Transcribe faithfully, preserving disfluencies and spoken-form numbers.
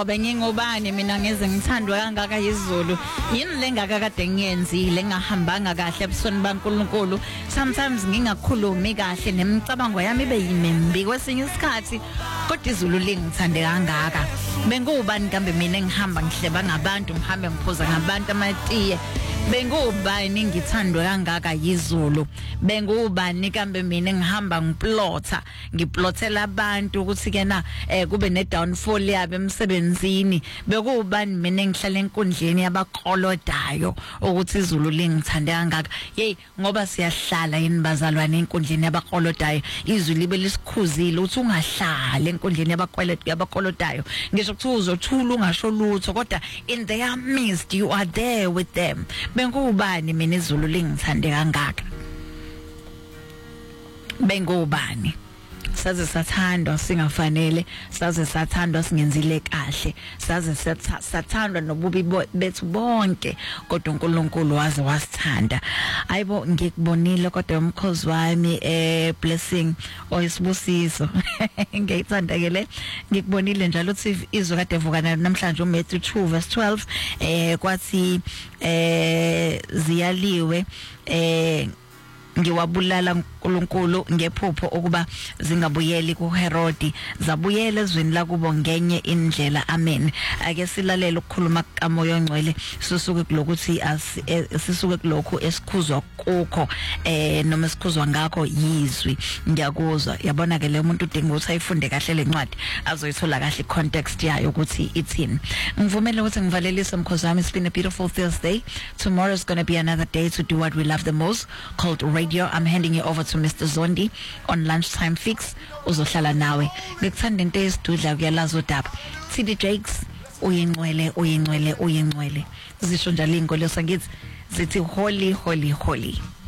Zobe ngingubani mina ngeze ngithandwa kangaka yiZulu yini lengaka kade ngiyenzile ngahambanga kahle ebusweni baNkulunkulu sometimes ngingakhulumi kahle nemicabango yami ibe yimembi kwesinye isikhathi kodwa iZulu lingithande kangaka bengubani kambe mina ngihamba ngihleba ngabantu ngihambe ngiphuza ngabantu amatiye bengubani ngithandwa kangaka yiZulu bengubani kambe mina ngihamba ngiplotha ngiplothela abantu ukuthi kena eh kube ne downfall yabe emsebenzini bekubani mina ngihlala enkundleni yabaqolodayo ukuthi iZulu lingithande kangaka hey ngoba siyahlala yini bazalwane enkundleni yabaqolodayo iZulu libe lisikhuzile uthi ungahlala enkundleni yabaqolodayo yabaqolodayo ngisho ukuthi uzothula ungasho lutho kodwa in their midst you are there with them bengubani mina iZulu lingithande kangaka bengubani saze sathandwa singafanele saze sathandwa singenzile kahle saze sathandwa nobubi bethu bonke kodwa uNkulunkulu waze wasithanda ayibo ngikubonile kodwa umkhozi wami eh blessing oyisibusiso ngiyithanda ke le ngikubonile njalo uthi izwe kade evukana namhlanje uMatthew two verse twelve eh kwathi eh ziyaliwe eh ngiwabulala uNkulunkulu ngephupho ukuba zingabuyeli kuHerodi zabuyela ezweni la kubo ngenye indlela amen ake silalela ukukhuluma kaMoya oNgcwele sisuke kulokuthi sisuke kulokho esikhuzwa kukho eh noma esikhuzwa ngakho yizwi ngiyakuzwa yabona ke le umuntu udinga ukuthi ayifunde kahle lencwadi azoyithola kahle context yayo ukuthi ithini ngivumela ukuthi ngivalelise umkhosi wami. It's been a beautiful Thursday. Tomorrow is going to be another day to do what we love the most called radio. I'm handing you over to Mister Zondi on lunchtime fix uzohlala nawe ngikuthanda into esidudla kuyalazo udaba T D Jakes uyingcwele uyingcwele uyingcwele zisho njalo ingolo sangithi zithi holy holy holy.